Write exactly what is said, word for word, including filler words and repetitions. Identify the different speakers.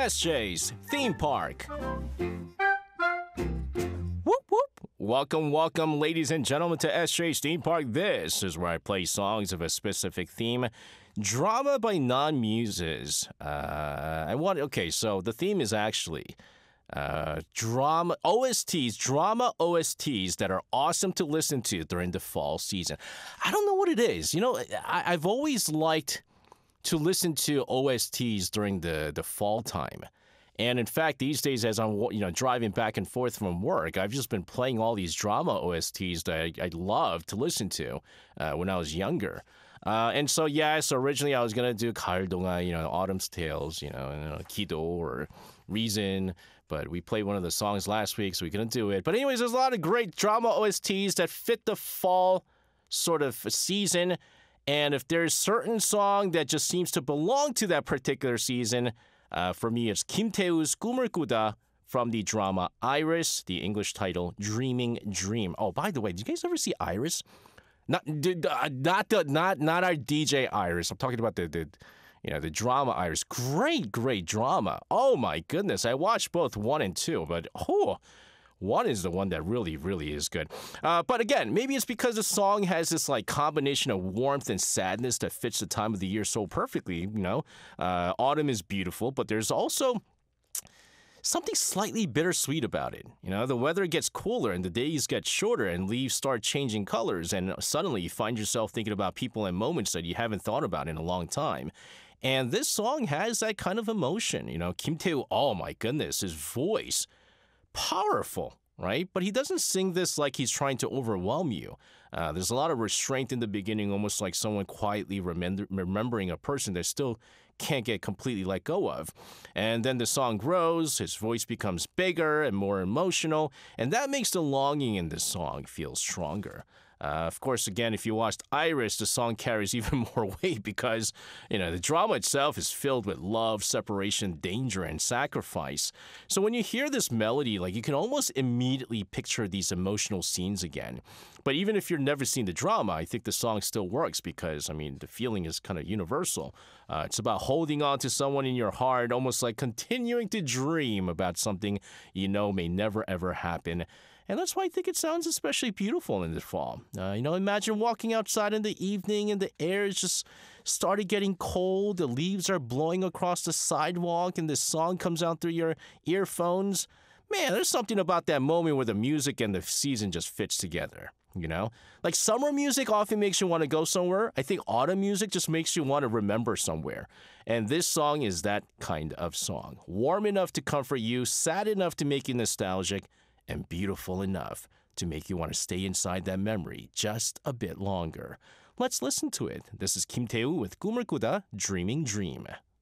Speaker 1: S J's Theme Park. Whoop whoop. Welcome, welcome, ladies and gentlemen, to S J's Theme Park. This is where I play songs of a specific theme. Drama by non-muses. Uh, I want. Okay, so the theme is actually uh, drama O S Ts, drama O S Ts that are awesome to listen to during the fall season. I don't know what it is. You know, I, I've always liked to listen to O S Ts during the, the fall time. And in fact, these days, as I'm you know driving back and forth from work, I've just been playing all these drama O S Ts that I, I loved to listen to uh, when I was younger. Uh, and so, yeah, so originally I was going to do 가을 동화, you know, Autumn's Tales, you know, and, uh, 기도 or Reason, but we played one of the songs last week, so we couldn't do it. But anyways, there's a lot of great drama O S Ts that fit the fall sort of season. And if there's a certain song that just seems to belong to that particular season, uh, for me, it's Kim Tae-woo's 꿈을 꾸다 from the drama Iris, the English title Dreaming Dream. Oh, by the way, did you guys ever see Iris? Not, not, the, not, not our D J Iris. I'm talking about the, the, you know, the drama Iris. Great, great drama. Oh my goodness, I watched both one and two, but oh. One is the one that really, really is good. Uh, but again, maybe it's because the song has this like combination of warmth and sadness that fits the time of the year so perfectly. You know, uh, autumn is beautiful, but there's also something slightly bittersweet about it. You know, the weather gets cooler and the days get shorter and leaves start changing colors, and suddenly you find yourself thinking about people and moments that you haven't thought about in a long time. And this song has that kind of emotion. You know, Kim Tae-woo, oh my goodness, his voice. Powerful, right? But he doesn't sing this like he's trying to overwhelm you. Uh, there's a lot of restraint in the beginning, almost like someone quietly remember, remembering a person they still can't get completely let go of. And then the song grows, his voice becomes bigger and more emotional, and that makes the longing in this song feel stronger. Uh, of course, again, if you watched Iris, the song carries even more weight because, you know, the drama itself is filled with love, separation, danger, and sacrifice. So when you hear this melody, like you can almost immediately picture these emotional scenes again. But even if you've never seen the drama, I think the song still works because, I mean, the feeling is kind of universal. Uh, it's about holding on to someone in your heart, almost like continuing to dream about something you know may never, ever happen. And that's why I think it sounds especially beautiful in the fall. Uh, you know, imagine walking outside in the evening and the air is just started getting cold. The leaves are blowing across the sidewalk and this song comes out through your earphones. Man, there's something about that moment where the music and the season just fits together. You know, like summer music often makes you want to go somewhere. I think autumn music just makes you want to remember somewhere. And this song is that kind of song. Warm enough to comfort you, sad enough to make you nostalgic, and beautiful enough to make you want to stay inside that memory just a bit longer. Let's listen to it. This is Kim Tae-woo with 꿈을 꾸다, Dreaming Dream.